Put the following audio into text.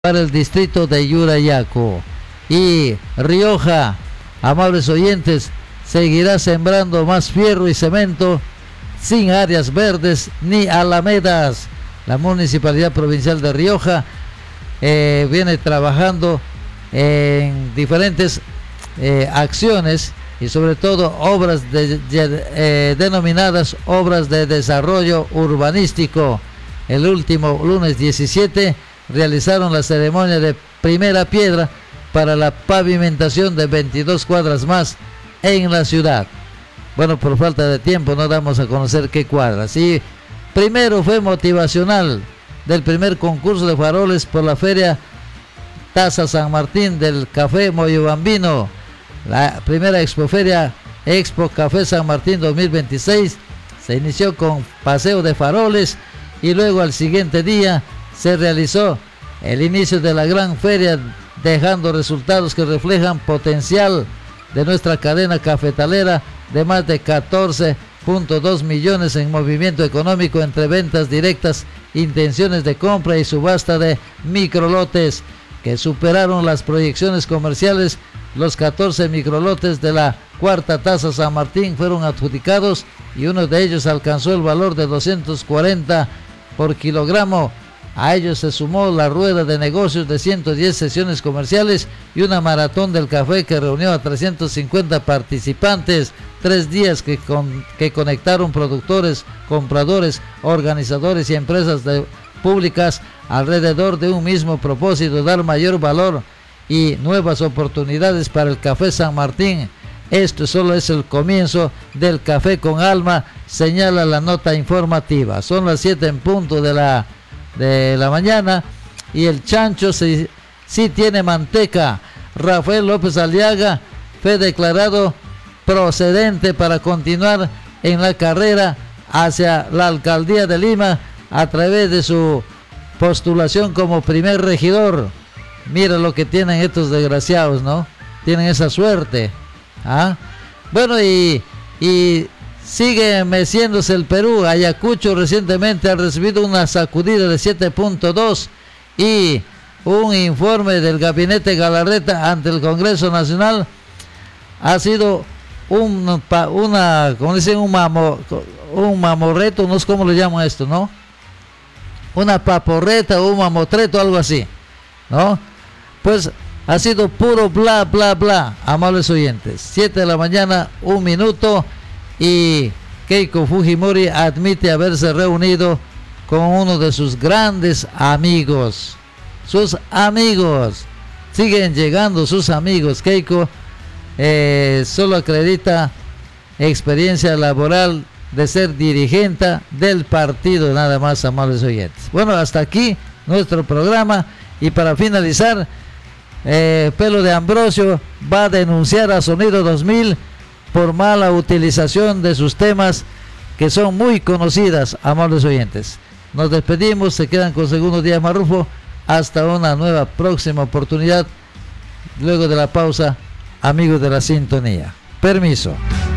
para el distrito de Yurayaco. Y Rioja, amables oyentes, seguirá sembrando más fierro y cemento sin áreas verdes ni alamedas. La Municipalidad Provincial de Rioja viene trabajando en diferentes acciones y sobre todo obras denominadas obras de desarrollo urbanístico. El último lunes 17 realizaron la ceremonia de primera piedra para la pavimentación de 22 cuadras más en la ciudad. Bueno, por falta de tiempo no damos a conocer qué cuadras. Y primero fue motivacional del primer concurso de faroles por la Feria Taza San Martín del Café Moyobambino. La primera expoferia Expo Café San Martín 2026 se inició con paseo de faroles y luego al siguiente día se realizó el inicio de la gran feria, dejando resultados que reflejan potencial de nuestra cadena cafetalera de más de 14.2 millones en movimiento económico entre ventas directas, intenciones de compra y subasta de microlotes que superaron las proyecciones comerciales. Los 14 microlotes de la cuarta Taza San Martín fueron adjudicados y uno de ellos alcanzó el valor de 240 por kilogramo. A ellos se sumó la rueda de negocios de 110 sesiones comerciales y una maratón del café que reunió a 350 participantes, 3 días que conectaron productores, compradores, organizadores y empresas públicas alrededor de un mismo propósito: dar mayor valor y nuevas oportunidades para el Café San Martín. Esto solo es el comienzo del café con alma, señala la nota informativa. Son las 7 en punto de la mañana y el chancho sí tiene manteca. Rafael López Aliaga fue declarado procedente para continuar en la carrera hacia la alcaldía de Lima a través de su postulación como primer regidor. Mira lo que tienen estos desgraciados, ¿no? Tienen esa suerte. Bueno, y sigue meciéndose el Perú. Ayacucho recientemente ha recibido una sacudida de 7.2 y un informe del gabinete Galarreta ante el Congreso Nacional ha sido como dicen, un mamorreto, no sé cómo le llaman esto, ¿no? Una paporreta o un mamotreto, algo así, ¿no? Pues ha sido puro bla, bla, bla, amables oyentes. 7 de la mañana, 1 minuto, y Keiko Fujimori admite haberse reunido con uno de sus grandes amigos. Sus amigos, siguen llegando sus amigos. Keiko solo acredita experiencia laboral de ser dirigente del partido, nada más, amables oyentes. Bueno, hasta aquí nuestro programa, y para finalizar, Pelo de Ambrosio va a denunciar a Sonido 2000 por mala utilización de sus temas que son muy conocidas, amables oyentes. Nos despedimos, se quedan con Segundo Día Marrufo, hasta una nueva próxima oportunidad, luego de la pausa, amigos de la sintonía. Permiso.